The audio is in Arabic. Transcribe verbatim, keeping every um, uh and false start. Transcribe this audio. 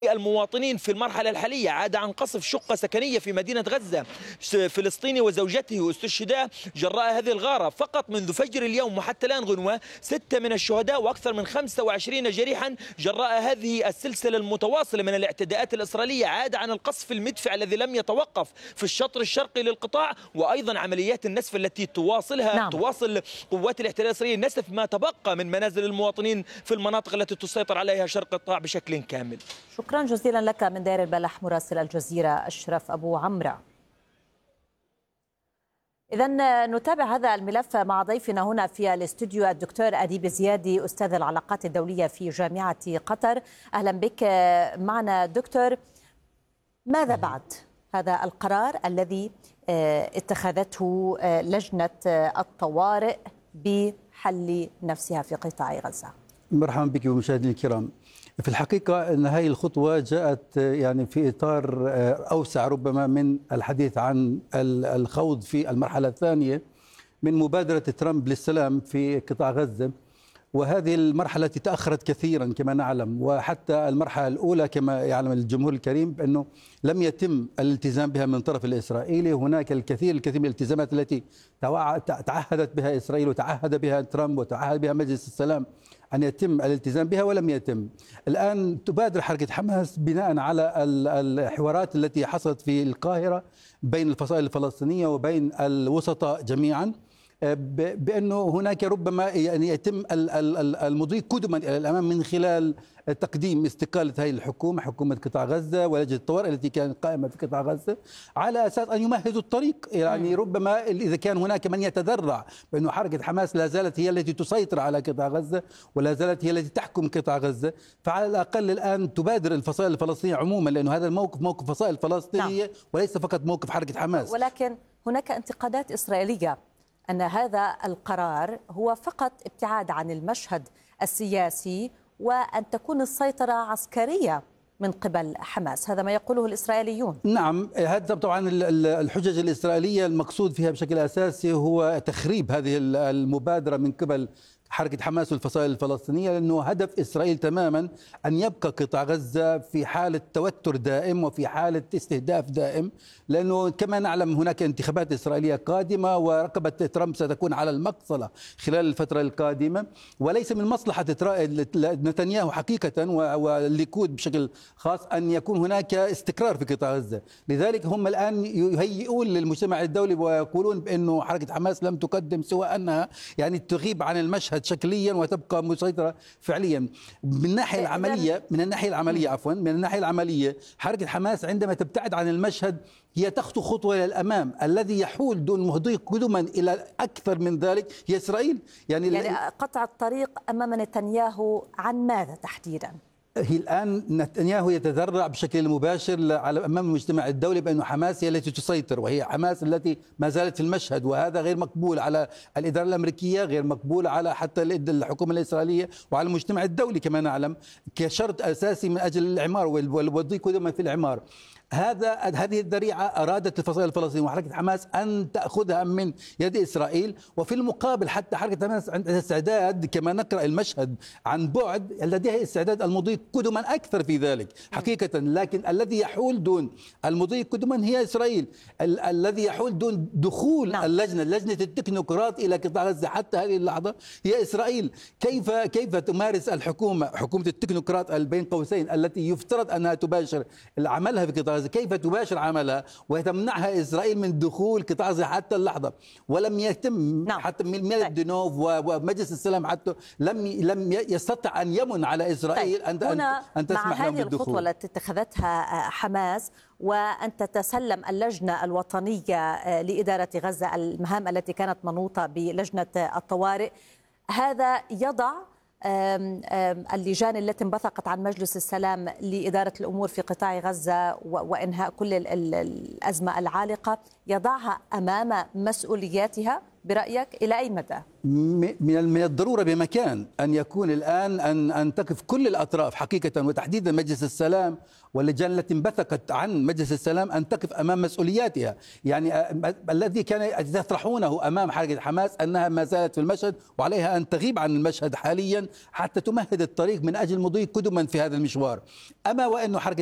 المواطنين في المرحلة الحالية عاد عن قصف شقة سكنية في مدينة غزة. فلسطيني وزوجته استشهدا جراء هذه الغارة. فقط منذ فجر اليوم وحتى الآن غنوة ستة من الشهداء وأكثر من خمسة وعشرين جريحا جراء هذه السلسلة المتواصلة من الاعتداءات الإسرائيلية. عاد عن القصف المدفع الذي لم يتوقف في الشطر الشرقي للقطاع، وأيضا عمليات النسف التي تواصلها نعم. تواصل قوات الاحتلال الإسرائيلي نسف ما تبقى من منازل المواطنين في المناطق التي تسيطر عليها شرق القطاع بشكل كامل. شكرا جزيلا لك من دير البلح مراسل الجزيرة أشرف أبو عمرة. إذن نتابع هذا الملف مع ضيفنا هنا في الاستوديو الدكتور أديب زيادي أستاذ العلاقات الدولية في جامعة قطر. أهلا بك معنا دكتور. ماذا بعد هذا القرار الذي اتخذته لجنة الطوارئ بحل نفسها في قطاع غزة؟ مرحبا بك ومشاهدينا الكرام. في الحقيقة أن هذه الخطوة جاءت يعني في إطار أوسع ربما من الحديث عن الخوض في المرحلة الثانية من مبادرة ترامب للسلام في قطاع غزة، وهذه المرحلة تأخرت كثيرا كما نعلم، وحتى المرحلة الأولى كما يعلم الجمهور الكريم بأنه لم يتم الالتزام بها من الطرف الإسرائيلي. هناك الكثير الكثير من الالتزامات التي تعهدت بها إسرائيل وتعهد بها ترامب وتعهد بها مجلس السلام أن يتم الالتزام بها ولم يتم. الآن تبادر حركة حماس بناء على الحوارات التي حصلت في القاهرة بين الفصائل الفلسطينية وبين الوسطاء جميعا بأنه هناك ربما يعني يتم المضي قدما إلى الأمام من خلال تقديم استقالة هذه الحكومة، حكومة قطاع غزة ولجنة الطوارئ التي كانت قائمة في قطاع غزة، على أساس أن يمهدوا الطريق. يعني ربما إذا كان هناك من يتذرع بأنه حركة حماس لا زالت هي التي تسيطر على قطاع غزة ولا زالت هي التي تحكم قطاع غزة، فعلى الأقل الآن تبادر الفصائل الفلسطينية عموما، لأنه هذا الموقف موقف فصائل فلسطينية نعم. وليس فقط موقف حركة حماس. ولكن هناك انتقادات إسرائيلية أن هذا القرار هو فقط ابتعاد عن المشهد السياسي وأن تكون السيطرة عسكرية من قبل حماس، هذا ما يقوله الإسرائيليون. نعم، هذا طبعا الحجج الإسرائيلية المقصود فيها بشكل أساسي هو تخريب هذه المبادرة من قبل حركة حماس والفصائل الفلسطينية، لأنه هدف إسرائيل تماما أن يبقى قطاع غزة في حالة توتر دائم وفي حالة استهداف دائم، لأنه كما نعلم هناك انتخابات إسرائيلية قادمة ورقبة ترامب ستكون على المقصلة خلال الفترة القادمة، وليس من مصلحة نتنياهو حقيقة والليكود بشكل خاص أن يكون هناك استقرار في قطاع غزة. لذلك هم الآن يهيئون للمجتمع الدولي ويقولون بأنه حركة حماس لم تقدم سوى أنها يعني تغيب عن المشهد شكليا وتبقى مسيطرة فعليا. من الناحية العملية من الناحية العملية عفوا من الناحية العملية حركة حماس عندما تبتعد عن المشهد هي تخطو خطوة إلى الأمام. الذي يحول دون مضي قدما إلى أكثر من ذلك هي إسرائيل. يعني, يعني قطع الطريق أمام نتنياهو عن ماذا تحديدا؟ هي الآن نتنياهو يتذرع بشكل مباشر على أمام المجتمع الدولي بأن حماس هي التي تسيطر، وهي حماس التي ما زالت في المشهد، وهذا غير مقبول على الإدارة الأمريكية، غير مقبول على حتى الحكومة الإسرائيلية وعلى المجتمع الدولي كما نعلم كشرط أساسي من أجل الإعمار والضيق قدما في الإعمار. هذا هذه الذريعة أرادت الفصائل الفلسطينية وحركة حماس أن تأخذها من يد إسرائيل، وفي المقابل حتى حركة حماس عندها استعداد كما نقرأ المشهد عن بعد لديها استعداد المضي قدما أكثر في ذلك حقيقة. لكن الذي يحول دون المضي قدما هي إسرائيل. ال الذي يحول دون دخول نعم. اللجنة لجنة التكنوقراط إلى قطاع غزة حتى هذه اللحظة هي إسرائيل. كيف كيف تمارس الحكومة حكومة التكنوقراط بين قوسين التي يفترض أنها تباشر عملها في قطاع غزة، كيف تباشر عملها وتمنعها إسرائيل من دخول قطاع غزة حتى اللحظة؟ ولم يتم نعم. حتى ميلاد طيب. دينوف ومجلس السلام حتى لم لم يستطع أن يمن على إسرائيل طيب. أن هنا أن تسمح مع هذه الخطوة التي اتخذتها حماس وأن تتسلم اللجنة الوطنية لإدارة غزة المهام التي كانت منوطة بلجنة الطوارئ، هذا يضع اللجان التي انبثقت عن مجلس السلام لإدارة الأمور في قطاع غزة وإنهاء كل الأزمة العالقة، يضعها أمام مسؤولياتها؟ برأيك إلى أي مدى؟ من من الضرورة بمكان أن يكون الآن أن أن تقف كل الأطراف حقيقة، وتحديدا مجلس السلام واللجان التي انبثقت عن مجلس السلام أن تقف أمام مسؤولياتها. يعني الذي كان يطرحونه أمام حركة حماس أنها ما زالت في المشهد وعليها أن تغيب عن المشهد حاليا حتى تمهد الطريق من أجل مضي قدما في هذا المشوار. أما وأن حركة